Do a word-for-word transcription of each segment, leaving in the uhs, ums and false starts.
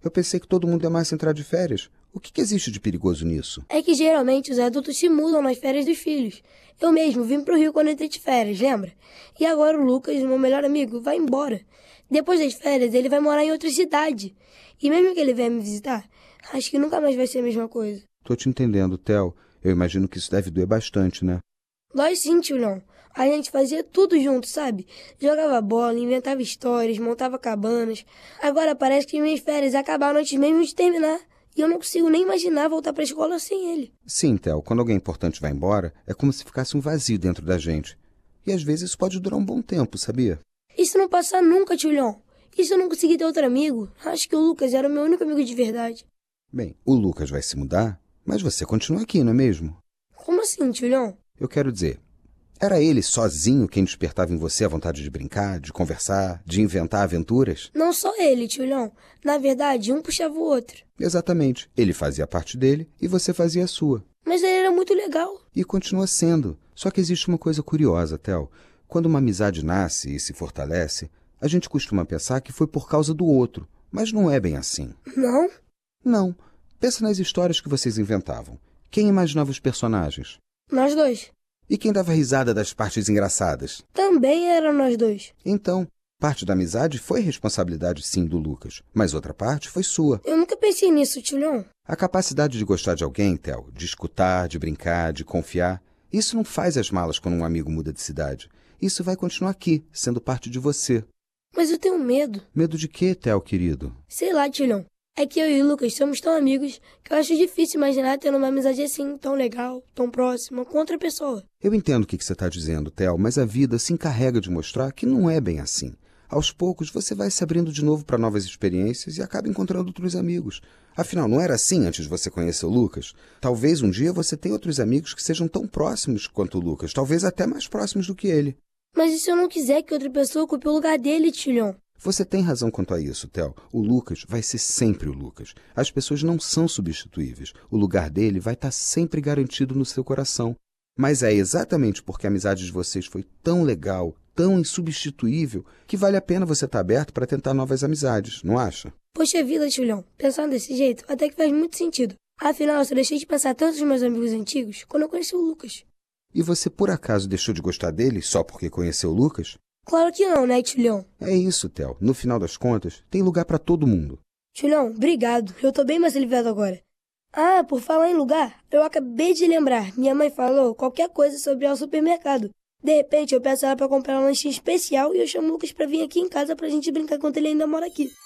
Eu pensei que todo mundo amasse entrar de férias. O que, que existe de perigoso nisso? É que geralmente os adultos se mudam nas férias dos filhos. Eu mesmo vim pro Rio quando entrei de férias, lembra? E agora o Lucas, meu melhor amigo, vai embora. Depois das férias, ele vai morar em outra cidade. E mesmo que ele venha me visitar, acho que nunca mais vai ser a mesma coisa. Tô te entendendo, Theo. Eu imagino que isso deve doer bastante, né? Dói sim, tio Leão. A gente fazia tudo junto, sabe? Jogava bola, inventava histórias, montava cabanas. Agora parece que minhas férias acabaram antes mesmo de terminar. E eu não consigo nem imaginar voltar pra escola sem ele. Sim, Theo. Quando alguém importante vai embora, é como se ficasse um vazio dentro da gente. E às vezes isso pode durar um bom tempo, sabia? E se não passar nunca, tio Leão? E se eu não conseguir ter outro amigo? Acho que o Lucas era o meu único amigo de verdade. Bem, o Lucas vai se mudar, mas você continua aqui, não é mesmo? Como assim, tio Leão? Eu quero dizer, era ele sozinho quem despertava em você a vontade de brincar, de conversar, de inventar aventuras? Não só ele, tio Leão. Na verdade, um puxava o outro. Exatamente. Ele fazia a parte dele e você fazia a sua. Mas ele era muito legal. E continua sendo. Só que existe uma coisa curiosa, Theo. Quando uma amizade nasce e se fortalece, a gente costuma pensar que foi por causa do outro. Mas não é bem assim. Não? Não. Pensa nas histórias que vocês inventavam. Quem imaginava os personagens? Nós dois. E quem dava risada das partes engraçadas? Também eram nós dois. Então, parte da amizade foi responsabilidade, sim, do Lucas. Mas outra parte foi sua. Eu nunca pensei nisso, tio Leão. A capacidade de gostar de alguém, Theo, de escutar, de brincar, de confiar, isso não faz as malas quando um amigo muda de cidade. Isso vai continuar aqui, sendo parte de você. Mas eu tenho medo. Medo de quê, Theo, querido? Sei lá, tio Leão. É que eu e o Lucas somos tão amigos que eu acho difícil imaginar tendo uma amizade assim, tão legal, tão próxima, com outra pessoa. Eu entendo o que você está dizendo, Theo, mas a vida se encarrega de mostrar que não é bem assim. Aos poucos, você vai se abrindo de novo para novas experiências e acaba encontrando outros amigos. Afinal, não era assim antes de você conhecer o Lucas? Talvez um dia você tenha outros amigos que sejam tão próximos quanto o Lucas, talvez até mais próximos do que ele. Mas e se eu não quiser que outra pessoa ocupe o lugar dele, tio Leão? Você tem razão quanto a isso, Theo. O Lucas vai ser sempre o Lucas. As pessoas não são substituíveis. O lugar dele vai estar sempre garantido no seu coração. Mas é exatamente porque a amizade de vocês foi tão legal, tão insubstituível, que vale a pena você estar aberto para tentar novas amizades, não acha? Poxa vida, tio Leão. Pensando desse jeito, até que faz muito sentido. Afinal, eu só deixei de pensar tanto nos meus amigos antigos quando eu conheci o Lucas. E você, por acaso, deixou de gostar dele só porque conheceu o Lucas? Claro que não, né, tio Leão? É isso, Theo. No final das contas, tem lugar para todo mundo. Tio Leão, obrigado. Eu tô bem mais aliviado agora. Ah, por falar em lugar, eu acabei de lembrar. Minha mãe falou qualquer coisa sobre ir ao supermercado. De repente, eu peço ela pra comprar um lanchinho especial e eu chamo o Lucas pra vir aqui em casa pra gente brincar enquanto ele ainda mora aqui.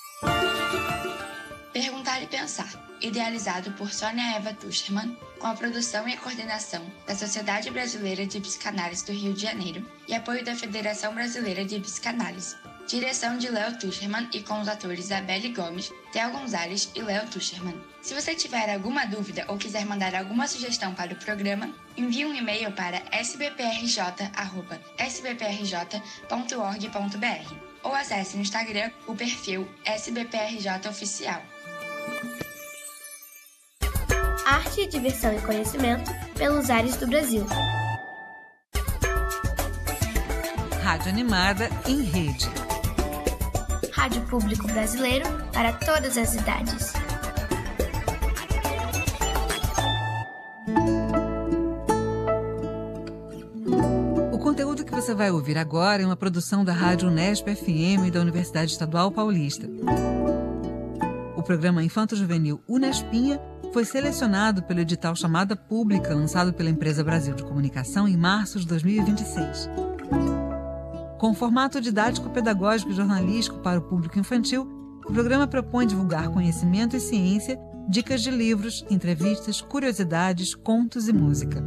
Perguntar e Pensar, idealizado por Sônia Eva Tuschermann, com a produção e a coordenação da Sociedade Brasileira de Psicanálise do Rio de Janeiro e apoio da Federação Brasileira de Psicanálise. Direção de Léo Tuschermann e com os atores Isabelle Gomes, Theo Gonzalez e Léo Tuschermann. Se você tiver alguma dúvida ou quiser mandar alguma sugestão para o programa, envie um e-mail para s b p r j arroba s b p r j ponto org ponto b r ou acesse no Instagram o perfil S B P R J Oficial. Arte, diversão e conhecimento pelos ares do Brasil. Rádio Animada em Rede. Rádio Público Brasileiro para todas as idades. O conteúdo que você vai ouvir agora é uma produção da Rádio Unesp F M da Universidade Estadual Paulista. O programa Infanto-Juvenil Unespinha foi selecionado pelo edital Chamada Pública, lançado pela Empresa Brasil de Comunicação em março de dois mil e vinte e seis. Com formato didático-pedagógico e jornalístico para o público infantil, o programa propõe divulgar conhecimento e ciência, dicas de livros, entrevistas, curiosidades, contos e música.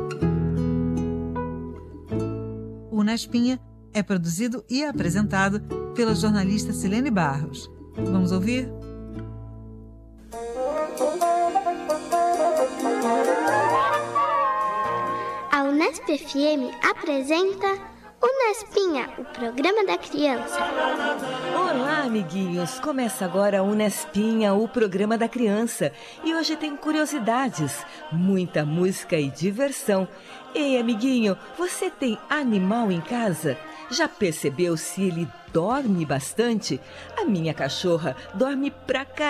O Unespinha é produzido e apresentado pela jornalista Silene Barros. Vamos ouvir? A Unesp F M apresenta Unespinha, o programa da criança. Olá, amiguinhos! Começa agora a Unespinha, o programa da criança. E hoje tem curiosidades, muita música e diversão. Ei, amiguinho, você tem animal em casa? Já percebeu se ele dorme bastante? A minha cachorra dorme pra cá.